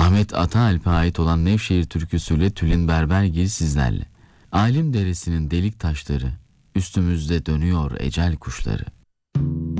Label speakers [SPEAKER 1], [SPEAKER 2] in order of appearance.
[SPEAKER 1] Ahmet Ataalp'e ait olan Nevşehir türküsüyle Tülin Berbergil sizlerle. Alim deresinin delik taşları, üstümüzde dönüyor ecel kuşları.